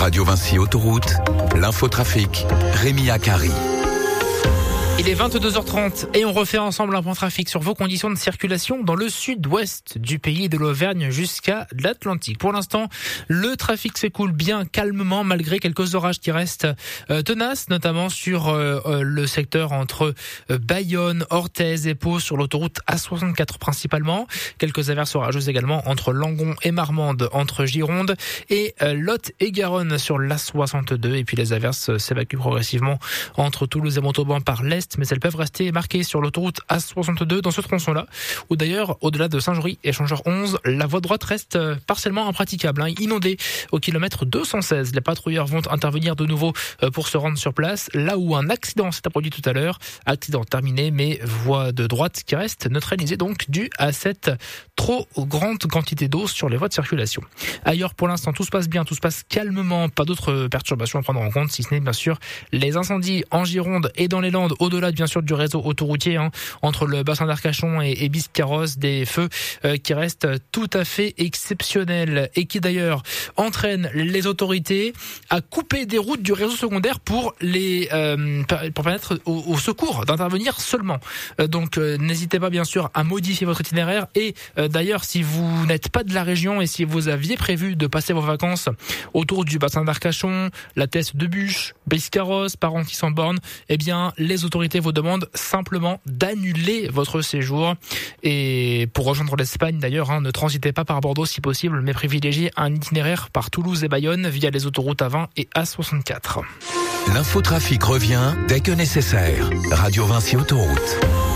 Radio Vinci Autoroute, l'infotrafic, Rémi Akari. Il est 22h30 et on refait ensemble un point trafic sur vos conditions de circulation dans le sud-ouest du pays, de l'Auvergne jusqu'à l'Atlantique. Pour l'instant, le trafic s'écoule bien calmement malgré quelques orages qui restent tenaces, notamment sur le secteur entre Bayonne, Orthez et Pau sur l'autoroute A64 principalement. Quelques averses orageuses également entre Langon et Marmande, entre Gironde et Lot et Garonne sur l'A62. Et puis les averses s'évacuent progressivement entre Toulouse et Montauban par l'est, mais elles peuvent rester marquées sur l'autoroute A62 dans ce tronçon-là, où d'ailleurs, au-delà de Saint-Jory, échangeur 11, la voie droite reste partiellement impraticable, inondée au kilomètre 216. Les patrouilleurs vont intervenir de nouveau pour se rendre sur place, là où un accident s'est produit tout à l'heure. Accident terminé, mais voie de droite qui reste neutralisée, donc due à cette trop grande quantité d'eau sur les voies de circulation. Ailleurs, pour l'instant, tout se passe bien, tout se passe calmement, pas d'autres perturbations à prendre en compte, si ce n'est bien sûr les incendies en Gironde et dans les Landes, au-delà bien sûr du réseau autoroutier, entre le bassin d'Arcachon et Biscarrosse, des feux qui restent tout à fait exceptionnels et qui d'ailleurs entraînent les autorités à couper des routes du réseau secondaire pour permettre aux secours d'intervenir seulement. Donc n'hésitez pas bien sûr à modifier votre itinéraire et d'ailleurs si vous n'êtes pas de la région et si vous aviez prévu de passer vos vacances autour du bassin d'Arcachon, la Teste de Bûche, Biscarrosse, Parentis-en-Born, eh bien les autorités vous demandent simplement d'annuler votre séjour. Et pour rejoindre l'Espagne d'ailleurs, ne transitez pas par Bordeaux si possible, mais privilégiez un itinéraire par Toulouse et Bayonne via les autoroutes A20 et A64. L'infotrafic revient dès que nécessaire. Radio Vinci Autoroute.